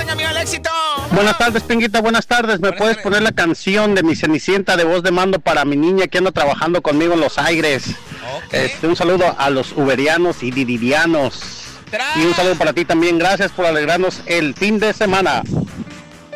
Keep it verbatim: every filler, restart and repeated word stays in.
Venga, amigo, el éxito. Buenas tardes, Pinguita, buenas tardes. ¿Me Buenas puedes tardes. poner la canción de mi Cenicienta de voz de mando para mi niña que anda trabajando conmigo en Los Aires? Ok. Este, un saludo a los uberianos y dididianos. Tra- Y un saludo para ti también. Gracias por alegrarnos el fin de semana.